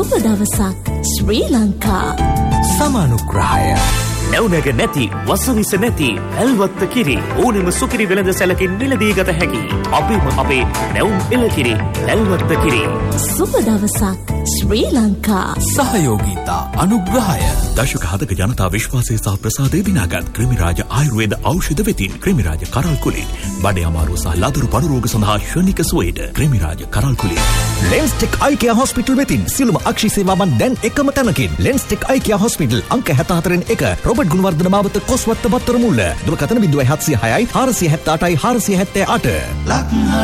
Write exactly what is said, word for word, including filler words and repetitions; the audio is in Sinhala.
සුබ දවසක් ශ්‍රී ලංකා. සමානුග්‍රහය නැවුනග නැති වසවිස නැති ඇල්වත්ත කිරි ඕනෙම සුකිරි වෙළඳ සැලකින් මිලදී ගත හැකි අපේම අපේ නැවුම් එළකිරි ඇල්වත්ත කිරි. සුබ දවසක් ශ්‍රී ලංකා. සහයෝගීතා අනුග්‍රහය දශක හතක ජනතා විශ්වාසය සහ ප්‍රසාදය දිනාගත් ක්‍රිමිරාජ ආයුර්වේද ඖෂධ වෙතින් ක්‍රිමිරාජ කරල් කුලී බඩේ අමාරුව සහ ලදරු පඩු රෝග සඳහා ශනික සුවේද ක්‍රිමිරාජ කරල් කුලී. ලෙන්ස්ටෙක් අයිකියා හොස්පිටල් වෙතින් සියලුම අක්ෂි සේවාවන් දැන් එකම තැනකින්. ලෙන්ස්ටෙක් අයිකියා හොස්පිටල් අංක හැත්තහතරෙන් එක රොබර්ට් ගුණවර්ධන මාවත කොස්වත්ත බත්තර මුල්ල. දුරකථන බිංදුවයි හත්සිය හයයි හාරසිය හැත්තඅටයි හාරසිය හැත්තෑ අට.